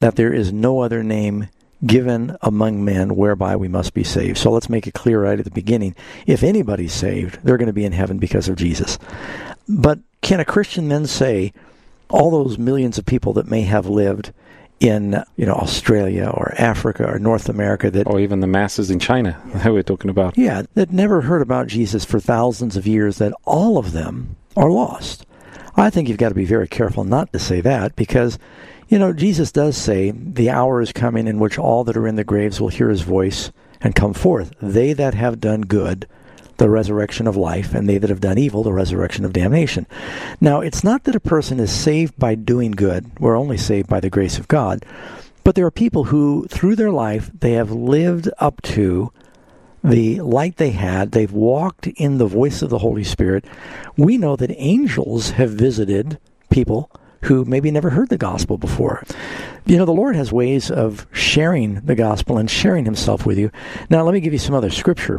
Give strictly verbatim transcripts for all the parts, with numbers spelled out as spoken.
that there is no other name given among men whereby we must be saved. So let's make it clear right at the beginning. If anybody's saved, they're going to be in heaven because of Jesus. But can a Christian then say, all those millions of people that may have lived in, you know, Australia or Africa or North America, that, or even the masses in China that we're talking about, yeah, that never heard about Jesus for thousands of years, that all of them are lost? I think you've got to be very careful not to say that, because, you know, Jesus does say, the hour is coming in which all that are in the graves will hear his voice and come forth. They that have done good, the resurrection of life, and they that have done evil, the resurrection of damnation. Now, it's not that a person is saved by doing good. We're only saved by the grace of God. But there are people who, through their life, they have lived up to the light they had. They've walked in the voice of the Holy Spirit. We know that angels have visited people who maybe never heard the gospel before. You know, the Lord has ways of sharing the gospel and sharing himself with you. Now, let me give you some other scripture.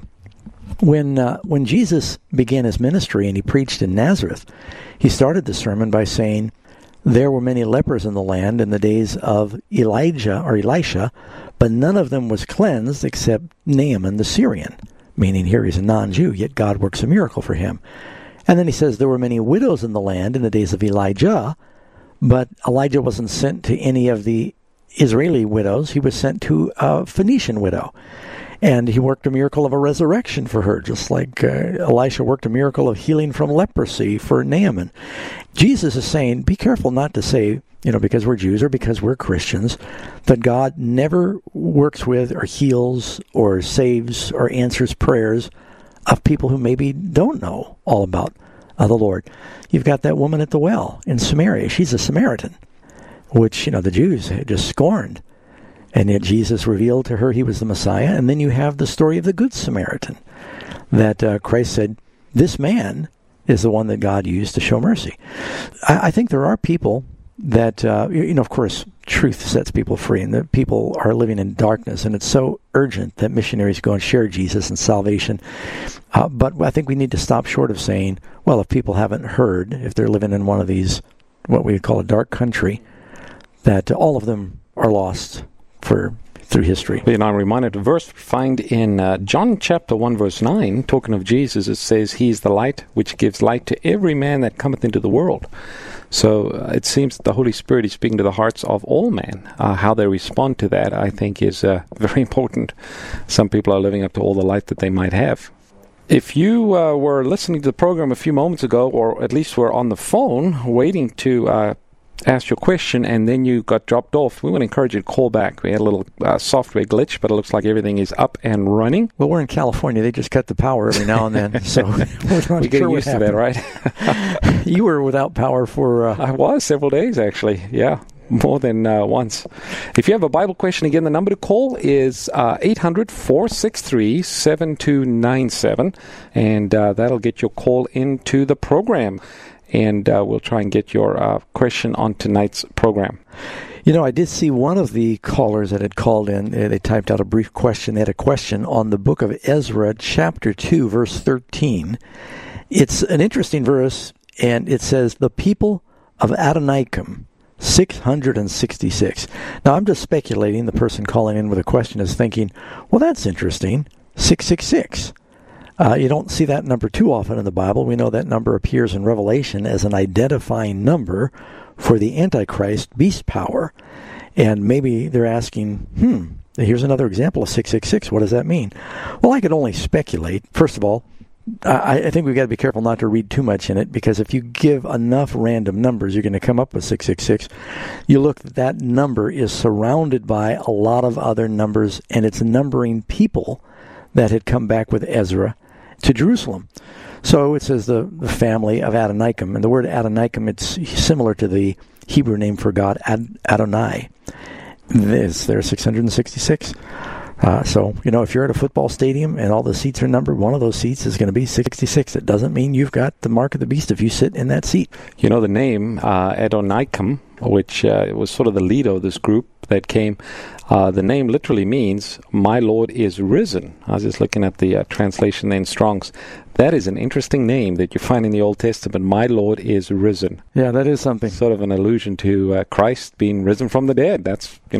When uh, when Jesus began his ministry and he preached in Nazareth, he started the sermon by saying, there were many lepers in the land in the days of Elijah or Elisha, but none of them was cleansed except Naaman the Syrian, meaning here he's a non-Jew, yet God works a miracle for him. And then he says there were many widows in the land in the days of Elijah, but Elijah wasn't sent to any of the Israeli widows. He was sent to a Phoenician widow. And he worked a miracle of a resurrection for her, just like uh, Elisha worked a miracle of healing from leprosy for Naaman. Jesus is saying, be careful not to say, you know, because we're Jews or because we're Christians, that God never works with or heals or saves or answers prayers of people who maybe don't know all about uh, the Lord. You've got that woman at the well in Samaria. She's a Samaritan, which, you know, the Jews had just scorned. And yet Jesus revealed to her he was the Messiah. And then you have the story of the Good Samaritan, that uh, Christ said, this man is the one that God used to show mercy. I, I think there are people that, uh, you know, of course, truth sets people free, and that people are living in darkness, and it's so urgent that missionaries go and share Jesus and salvation. Uh, but I think we need to stop short of saying, well, if people haven't heard, if they're living in one of these, what we would call a dark country, that all of them are lost for through history. You know, I'm reminded of a verse we find in uh, John chapter one, verse nine, talking of Jesus. It says, he is the light which gives light to every man that cometh into the world. So uh, it seems that the Holy Spirit is speaking to the hearts of all men. Uh, how they respond to that, I think, is uh, very important. Some people are living up to all the light that they might have. If you uh, were listening to the program a few moments ago, or at least were on the phone waiting to uh, asked your question and then you got dropped off, we want to encourage you to call back. We had a little uh, software glitch, but it looks like everything is up and running. Well, we're in California. They just cut the power every now and then, so we're not we get sure used to that, right? You were without power for... Uh... I was several days, actually, yeah. More than uh, once. If you have a Bible question, again, the number to call is uh, eight hundred, four six three, seven two nine seven, and uh, that'll get your call into the program. And uh, we'll try and get your uh, question on tonight's program. You know, I did see one of the callers that had called in. They typed out a brief question. They had a question on the book of Ezra, chapter two, verse thirteen. It's an interesting verse, and it says, the people of Adonikam, six hundred sixty-six. Now, I'm just speculating. The person calling in with a question is thinking, well, that's interesting, six six six. Uh, you don't see that number too often in the Bible. We know that number appears in Revelation as an identifying number for the Antichrist beast power. And maybe they're asking, hmm, here's another example of six six six. What does that mean? Well, I could only speculate. First of all, I, I think we've got to be careful not to read too much in it, because if you give enough random numbers, you're going to come up with six six six. You look, that number is surrounded by a lot of other numbers, and it's numbering people that had come back with Ezra to Jerusalem. So it says the, the family of Adonikam, and the word Adonikam, it's similar to the Hebrew name for God, Ad, Adonai. This, there's six hundred sixty-six. Uh, so, you know, if you're at a football stadium and all the seats are numbered, one of those seats is going to be sixty-six. It doesn't mean you've got the mark of the beast if you sit in that seat. You know, the name uh, Adonikam, which uh, was sort of the leader of this group that came, uh, the name literally means, my Lord is risen. I was just looking at the uh, translation there in Strong's. That is an interesting name that you find in the Old Testament. My Lord is risen. Yeah, that is something. Sort of an allusion to uh, Christ being risen from the dead. That's, you know,